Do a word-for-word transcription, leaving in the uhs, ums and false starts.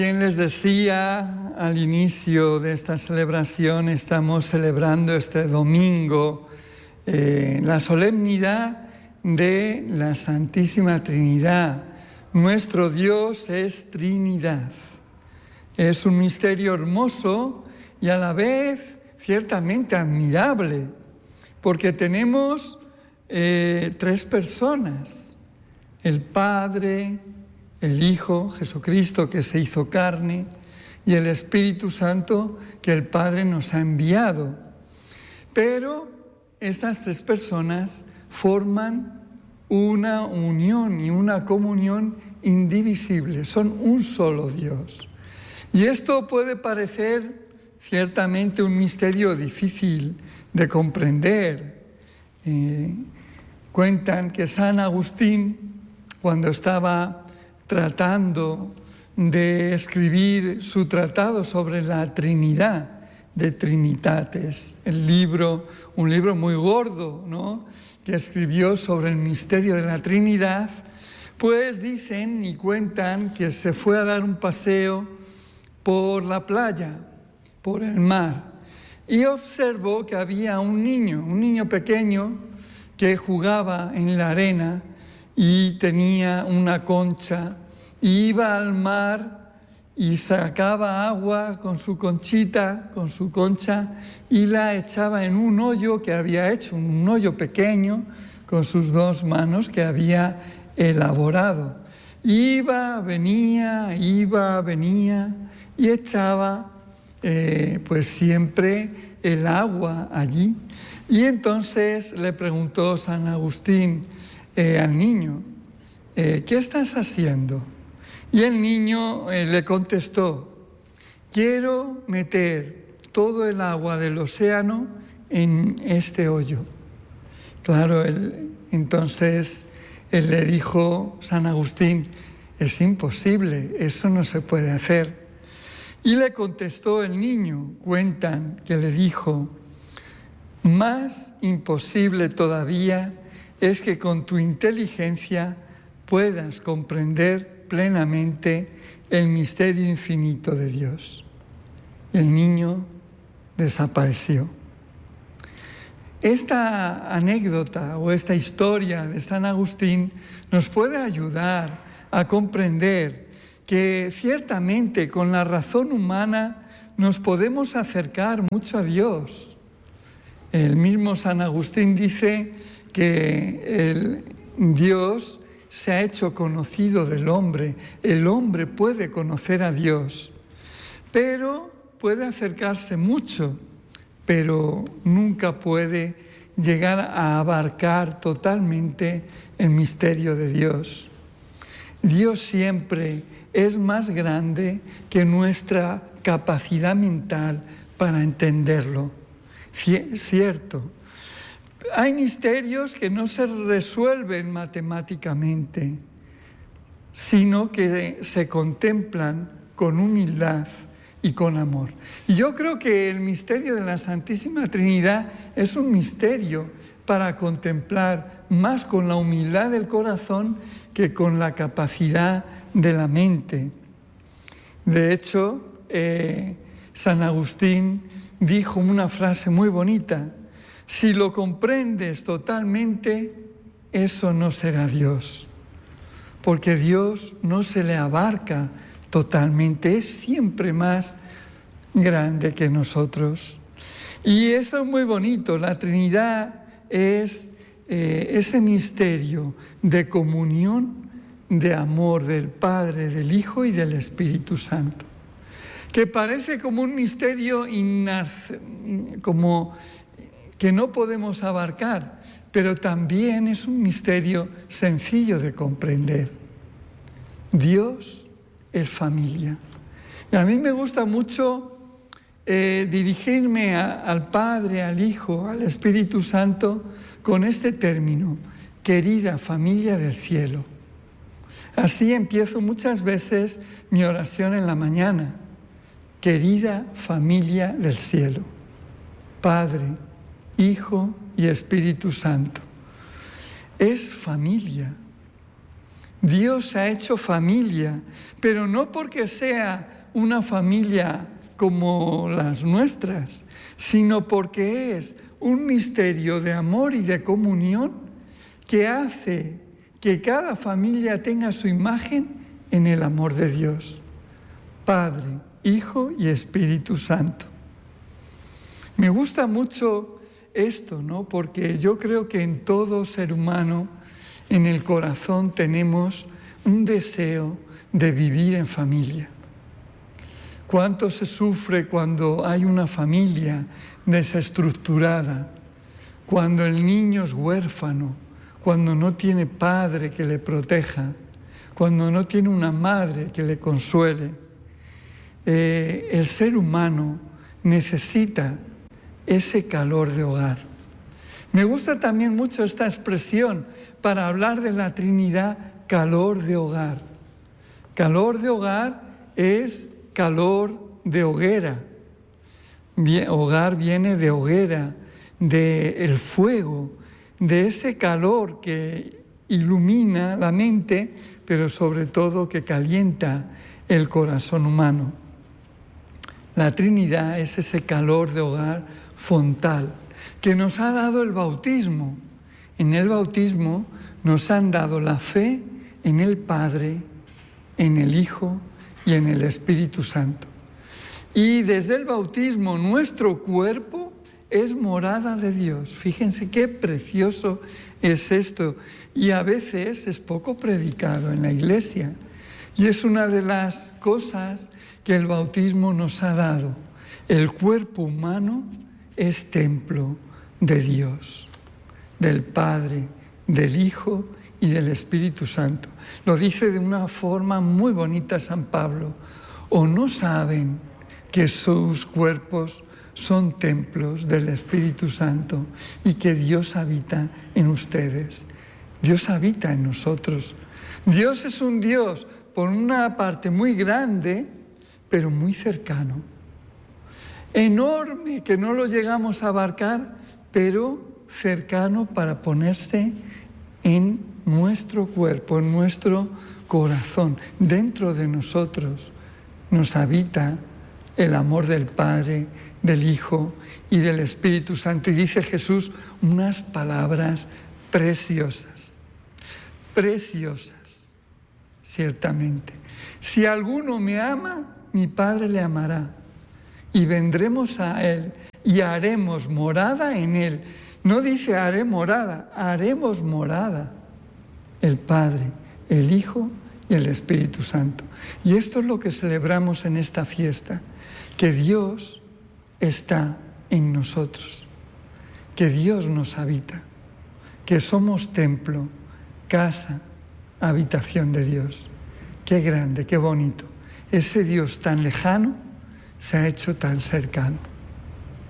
Bien, les decía al inicio de esta celebración, estamos celebrando este domingo eh, la solemnidad de la Santísima Trinidad. Nuestro Dios es Trinidad. Es un misterio hermoso y a la vez ciertamente admirable, porque tenemos eh, tres personas: el Padre, el Hijo, Jesucristo, que se hizo carne, y el Espíritu Santo, que el Padre nos ha enviado. Pero estas tres personas forman una unión y una comunión indivisible, son un solo Dios. Y esto puede parecer ciertamente un misterio difícil de comprender. Eh, cuentan que San Agustín, cuando estaba tratando de escribir su tratado sobre la Trinidad, de Trinitates, el libro, un libro muy gordo, ¿no?, que escribió sobre el misterio de la Trinidad, pues dicen y cuentan que se fue a dar un paseo por la playa, por el mar, y observó que había un niño, un niño pequeño que jugaba en la arena y tenía una concha, y iba al mar y sacaba agua con su conchita, con su concha, y la echaba en un hoyo que había hecho, un hoyo pequeño, con sus dos manos que había elaborado. Iba, venía, iba, venía, y echaba eh, pues siempre el agua allí. Y entonces le preguntó San Agustín eh, al niño, eh, ¿qué estás haciendo? Y el niño eh, le contestó, quiero meter todo el agua del océano en este hoyo. Claro, él, entonces él le dijo, San Agustín, es imposible, eso no se puede hacer. Y le contestó el niño, cuentan que le dijo, más imposible todavía es que con tu inteligencia puedas comprender plenamente el misterio infinito de Dios. El niño desapareció. Esta anécdota o esta historia de San Agustín nos puede ayudar a comprender que ciertamente con la razón humana nos podemos acercar mucho a Dios. El mismo San Agustín dice que el Dios se ha hecho conocido del hombre. El hombre puede conocer a Dios, pero puede acercarse mucho, pero nunca puede llegar a abarcar totalmente el misterio de Dios. Dios siempre es más grande que nuestra capacidad mental para entenderlo. Cierto. Hay misterios que no se resuelven matemáticamente, sino que se contemplan con humildad y con amor. Y yo creo que el misterio de la Santísima Trinidad es un misterio para contemplar más con la humildad del corazón que con la capacidad de la mente. De hecho, eh, San Agustín dijo una frase muy bonita: si lo comprendes totalmente, eso no será Dios, porque Dios no se le abarca totalmente, es siempre más grande que nosotros. Y eso es muy bonito, la Trinidad es eh, ese misterio de comunión, de amor del Padre, del Hijo y del Espíritu Santo, que parece como un misterio inarce, como que no podemos abarcar, pero también es un misterio sencillo de comprender. Dios es familia. Y a mí me gusta mucho eh, dirigirme a, al Padre, al Hijo, al Espíritu Santo con este término: querida familia del cielo. Así empiezo muchas veces mi oración en la mañana: querida familia del cielo, Padre, Hijo y Espíritu Santo. Es familia. Dios se ha hecho familia, pero no porque sea una familia como las nuestras, sino porque es un misterio de amor y de comunión que hace que cada familia tenga su imagen en el amor de Dios, Padre, Hijo y Espíritu Santo. Me gusta mucho esto, ¿no? Porque yo creo que en todo ser humano, en el corazón, tenemos un deseo de vivir en familia. ¿Cuánto se sufre cuando hay una familia desestructurada? Cuando el niño es huérfano, cuando no tiene padre que le proteja, cuando no tiene una madre que le consuele. Eh, el ser humano necesita ese calor de hogar. Me gusta también mucho esta expresión para hablar de la Trinidad, calor de hogar. Calor de hogar es calor de hoguera. Bien, hogar viene de hoguera, del fuego, de ese calor que ilumina la mente, pero sobre todo que calienta el corazón humano. La Trinidad es ese calor de hogar fontal que nos ha dado el bautismo. En el bautismo nos han dado la fe en el Padre, en el Hijo y en el Espíritu Santo. Y desde el bautismo nuestro cuerpo es morada de Dios. Fíjense qué precioso es esto. Y a veces es poco predicado en la Iglesia. Y es una de las cosas que el bautismo nos ha dado. El cuerpo humano es templo de Dios, del Padre, del Hijo y del Espíritu Santo. Lo dice de una forma muy bonita San Pablo. ¿O no saben que sus cuerpos son templos del Espíritu Santo y que Dios habita en ustedes? Dios habita en nosotros. Dios es un Dios, por una parte, muy grande, pero muy cercano. Enorme, que no lo llegamos a abarcar, pero cercano para ponerse en nuestro cuerpo, en nuestro corazón. Dentro de nosotros nos habita el amor del Padre, del Hijo y del Espíritu Santo. Y dice Jesús unas palabras preciosas, preciosas, ciertamente. Si alguno me ama, mi Padre le amará, y vendremos a Él y haremos morada en Él. No dice haré morada, haremos morada. El Padre, el Hijo y el Espíritu Santo. Y esto es lo que celebramos en esta fiesta, que Dios está en nosotros, que Dios nos habita, que somos templo, casa, habitación de Dios. Qué grande, qué bonito. Ese Dios tan lejano se ha hecho tan cercano.